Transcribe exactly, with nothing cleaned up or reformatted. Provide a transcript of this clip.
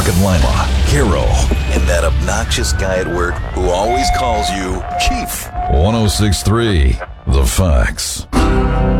Mark and Lima, Hero, and that obnoxious guy at work who always calls you Chief. one oh six point three The Facts.